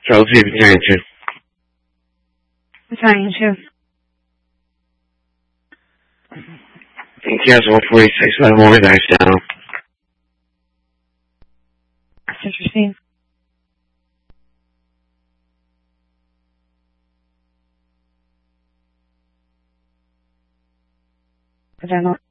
Charles, you're trying to. I'm trying to. Yes, 146, let him over dice down. That's interesting. But I don't